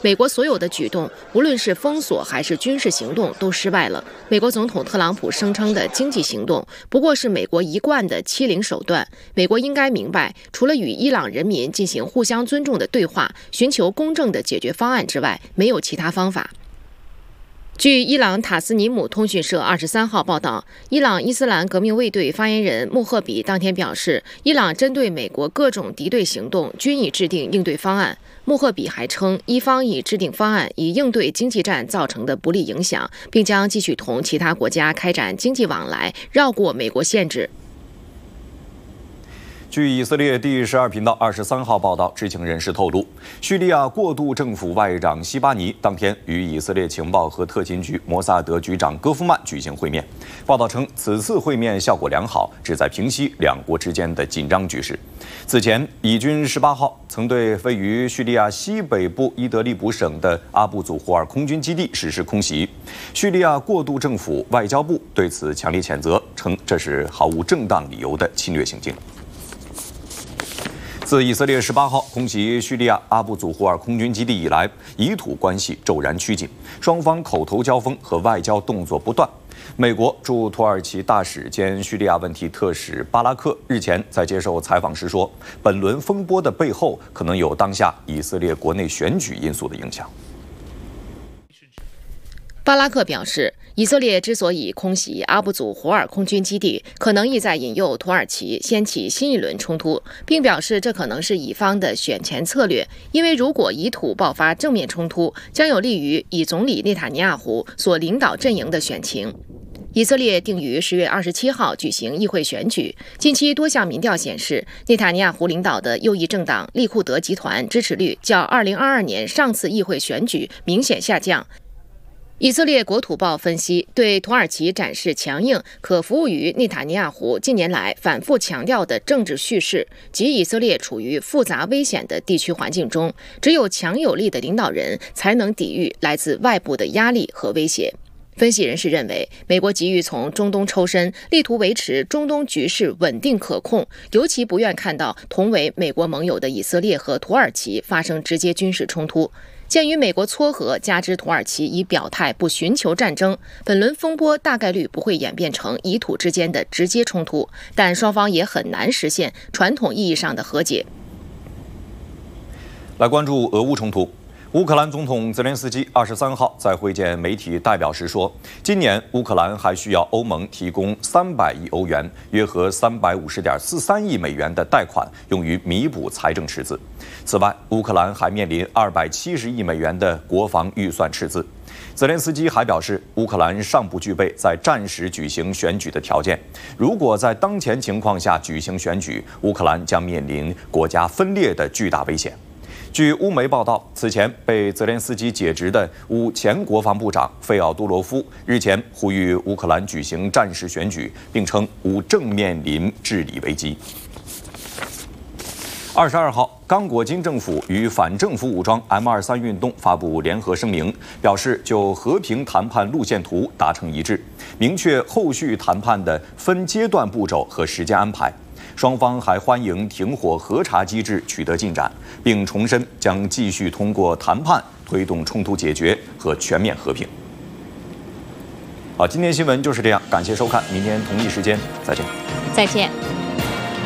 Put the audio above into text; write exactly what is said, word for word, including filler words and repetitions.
美国所有的举动，无论是封锁还是军事行动，都失败了。美国总统特朗普声称的经济行动，不过是美国一贯的欺凌手段。美国应该明白，除了与伊朗人民进行互相尊重的对话，寻求公正的解决方案之外，没有其他方法。据伊朗塔斯尼姆通讯社二十三号报道，伊朗伊斯兰革命卫队发言人穆赫比当天表示，伊朗针对美国各种敌对行动均已制定应对方案。穆赫比还称，伊方已制定方案以应对经济战造成的不利影响，并将继续同其他国家开展经济往来，绕过美国限制。 据以色列第十二频道二十三号报道，知情人士透露，叙利亚过渡政府外长西巴尼当天与以色列情报和特勤局摩萨德局长戈夫曼举行会面。报道称，此次会面效果良好，旨在平息两国之间的紧张局势。此前，以军十八号曾对位于叙利亚西北部伊德利卜省的阿布祖胡尔空军基地实施空袭。叙利亚过渡政府外交部对此强烈谴责，称这是毫无正当理由的侵略行径。自以色列十八号空袭叙利亚阿布祖胡尔空军基地以来，以土关系骤然趋紧，双方口头交锋和外交动作不断。美国驻土耳其大使兼叙利亚问题特使巴拉克日前在接受采访时说，本轮风波的背后可能有当下以色列国内选举因素的影响。 巴拉克表示，以色列之所以空袭阿布祖胡尔空军基地，可能意在引诱土耳其掀起新一轮冲突，并表示这可能是以方的选前策略，因为如果以土爆发正面冲突，将有利于以总理内塔尼亚胡所领导阵营的选情。以色列定于十月二十七号举行议会选举。近期多项民调显示，内塔尼亚胡领导的右翼政党利库德集团支持率较二零二二年上次议会选举明显下降。以色列国土报分析，对土耳其展示强硬，可服务于内塔尼亚胡近年来反复强调的政治叙事，即以色列处于复杂危险的地区环境中，只有强有力的领导人才能抵御来自外部的压力和威胁。分析人士认为，美国急于从中东抽身，力图维持中东局势稳定可控，尤其不愿看到同为美国盟友的以色列和土耳其发生直接军事冲突。鉴于美国撮合，加之土耳其已表态不寻求战争，本轮风波大概率不会演变成以土之间的直接冲突，但双方也很难实现传统意义上的和解。 来关注俄乌冲突。乌克兰总统泽连斯基二十三号在会见媒体代表时说，今年乌克兰还需要欧盟提供三百亿欧元，约合三百五十点四三亿美元的贷款，用于弥补财政赤字。此外，乌克兰还面临二百七十亿美元的国防预算赤字。泽连斯基还表示，乌克兰尚不具备在战时举行选举的条件。如果在当前情况下举行选举，乌克兰将面临国家分裂的巨大危险。据乌媒报道，此前被泽连斯基解职的乌前国防部长费奥多罗夫日前呼吁乌克兰举行战时选举，并称乌正面临治理危机。二十二号，刚果金政府与反政府武装 M 二三运动发布联合声明，表示就和平谈判路线图达成一致，明确后续谈判的分阶段步骤和时间安排。双方还欢迎停火核查机制取得进展，并重申将继续通过谈判推动冲突解决和全面和平。好，今天新闻就是这样，感谢收看，明天同一时间再见。 再见。